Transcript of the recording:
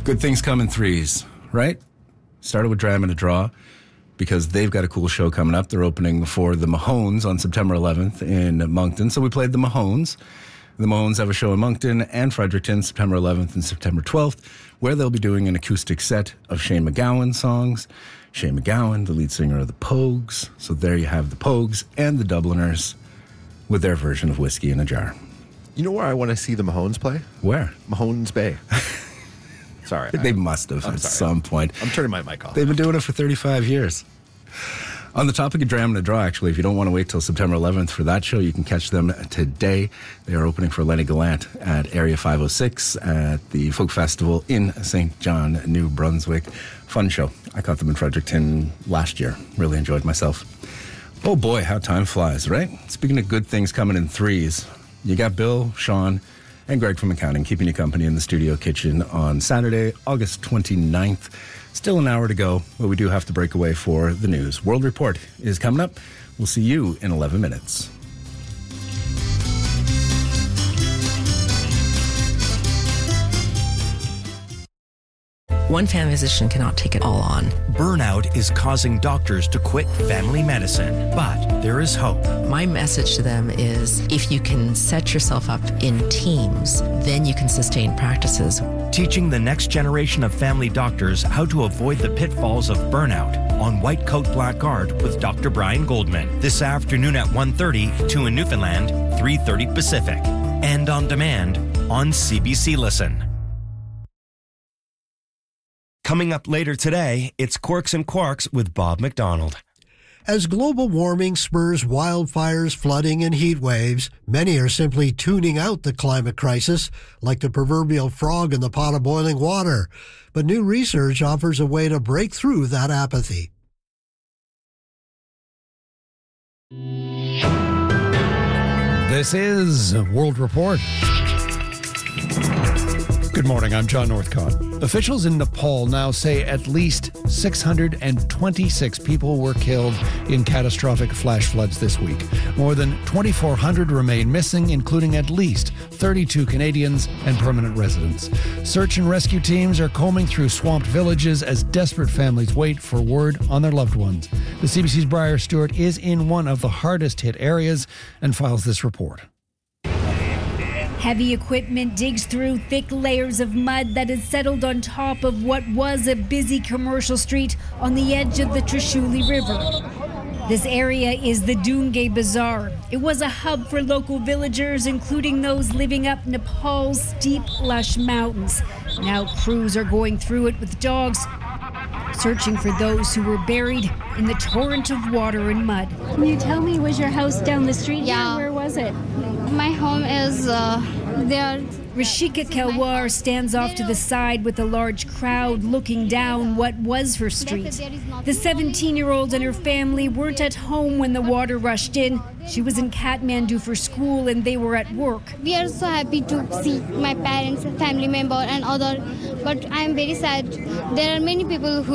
Good things come in threes, right? Started with Dram and a Draw because they've got a cool show coming up. They're opening for the Mahones on September 11th in Moncton. So we played the Mahones. The Mahones have a show in Moncton and Fredericton, September 11th and September 12th, where they'll be doing an acoustic set of Shane MacGowan songs. Shane MacGowan, the lead singer of the Pogues. So there you have the Pogues and the Dubliners with their version of Whiskey in a Jar. You know where I want to see the Mahones play? Where? Mahones Bay. Sorry. They must have at some point. I'm turning my mic off. They've been doing it for 35 years. On the topic of Dram and a Draw, actually, if you don't want to wait till September 11th for that show, you can catch them today. They are opening for Lenny Gallant at Area 506 at the Folk Festival in St. John, New Brunswick. Fun show. I caught them in Fredericton last year. Really enjoyed myself. Oh boy, how time flies, right? Speaking of good things coming in threes, you got Bill, Sean, and Greg from accounting keeping you company in the studio kitchen on Saturday, August 29th. Still an hour to go, but we do have to break away for the news. World Report is coming up. We'll see you in 11 minutes. One family physician cannot take it all on. Burnout is causing doctors to quit family medicine, but there is hope. My message to them is if you can set yourself up in teams, then you can sustain practices. Teaching the next generation of family doctors how to avoid the pitfalls of burnout on White Coat Black Guard with Dr. Brian Goldman. This afternoon at 1:30, 2 in Newfoundland, 3:30 Pacific. And on demand on CBC Listen. Coming up later today, it's Quirks and Quarks with Bob McDonald. As global warming spurs wildfires, flooding, and heat waves, many are simply tuning out the climate crisis, like the proverbial frog in the pot of boiling water. But new research offers a way to break through that apathy. This is World Report. Good morning, I'm John Northcott. Officials in Nepal now say at least 626 people were killed in catastrophic flash floods this week. More than 2,400 remain missing, including at least 32 Canadians and permanent residents. Search and rescue teams are combing through swamped villages as desperate families wait for word on their loved ones. The CBC's Briar Stewart is in one of the hardest hit areas and files this report. Heavy equipment digs through thick layers of mud that has settled on top of what was a busy commercial street on the edge of the Trishuli River. This area is the Dungay Bazaar. It was a hub for local villagers, including those living up Nepal's steep, lush mountains. Now crews are going through it with dogs, searching for those who were buried in the torrent of water and mud. Can you tell me, was your house down the street Yeah. here? Where was it? My home is there. Rashika Kelwar stands off to the side with a large crowd looking down what was her street. The 17-year-old and her family weren't at home when the water rushed in. She was in Kathmandu for school and they were at work. We are so happy to see my parents, family member and other, but I am very sad. There are many people who